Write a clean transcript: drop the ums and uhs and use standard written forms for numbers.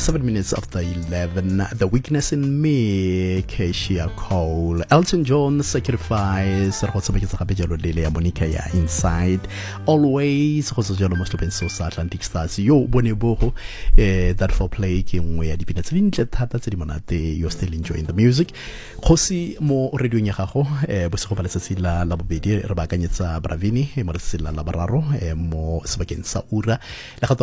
7 minutes after 11. The Weakness in Me, Keisha Cole, Elton John, Sacrifice, Monica Inside, Always, so Atlantic Stars, Yo Boneboho, that for play where the peanuts you're still enjoying the music. Kosi mo radio nyakaho, Bosco Palesila, Labobedi, Rabaganyetsa Bravini, Morsilla Labararo, Mo Sbagen Saura.